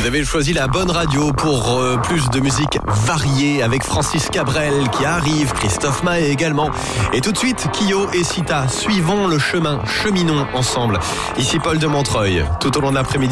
avez choisi la bonne radio pour plus de musique variée avec Francis Cabrel qui arrive, Christophe Maé également. Et tout de suite, Kyo et Sita, suivons le chemin, cheminons ensemble. Ici Paul de Montreuil, tout au long de l'après-midi.